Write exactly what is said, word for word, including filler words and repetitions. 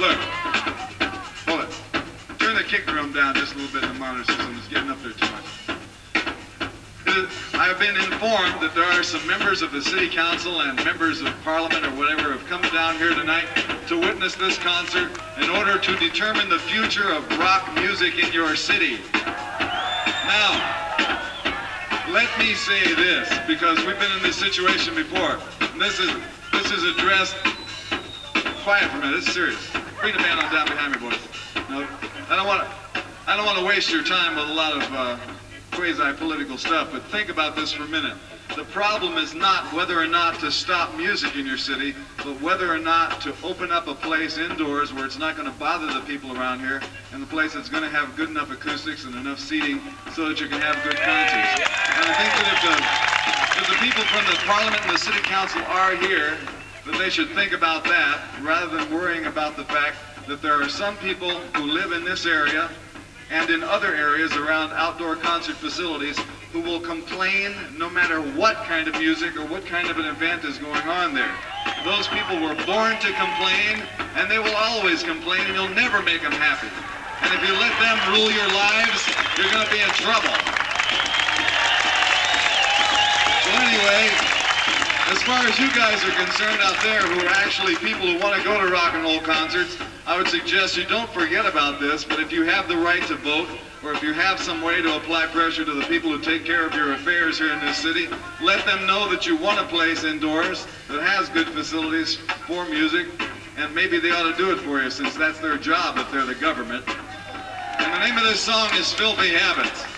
Look, hold it. Turn the kick drum down just a little bit in the monitor system. It's getting up there too much. I have been informed that there are some members of the City Council and members of Parliament or whatever have come down here tonight to witness this concert in order to determine the future of rock music in your city. Now, let me say this, because we've been in this situation before. And this is this is addressed. Quiet for a minute. This is serious. Bring the band on down behind me, boys. No, I don't want to. I don't want to waste your time with a lot of uh, quasi-political stuff. But think about this for a minute. The problem is not whether or not to stop music in your city, but whether or not to open up a place indoors where it's not going to bother the people around here, and the place that's going to have good enough acoustics and enough seating so that you can have good concerts. And I think that if the, if the people from the Parliament and the City Council are here, that they should think about that rather than worrying about the fact that there are some people who live in this area and in other areas around outdoor concert facilities who will complain no matter what kind of music or what kind of an event is going on there. Those people were born to complain, and they will always complain, and you'll never make them happy. And if you let them rule your lives, you're going to be in trouble. So anyway, as far as you guys are concerned out there who are actually people who want to go to rock and roll concerts, I would suggest you don't forget about this, but if you have the right to vote, or if you have some way to apply pressure to the people who take care of your affairs here in this city, let them know that you want a place indoors that has good facilities for music, and maybe they ought to do it for you since that's their job if they're the government. And the name of this song is Filthy Habits.